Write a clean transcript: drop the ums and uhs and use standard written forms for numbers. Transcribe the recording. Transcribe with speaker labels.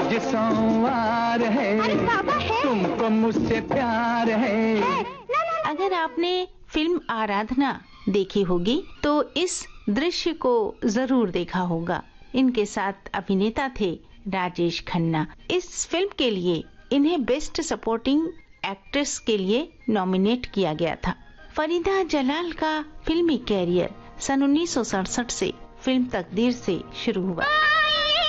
Speaker 1: आज सोमवार है, तुमको मुझसे प्यार है।
Speaker 2: अगर आपने फिल्म आराधना देखी होगी तो इस दृश्य को जरूर देखा होगा। इनके साथ अभिनेता थे राजेश खन्ना। इस फिल्म के लिए इन्हें बेस्ट सपोर्टिंग एक्ट्रेस के लिए नॉमिनेट किया गया था। फरीदा जलाल का फिल्मी कैरियर सन 1967 से फिल्म तकदीर से शुरू हुआ।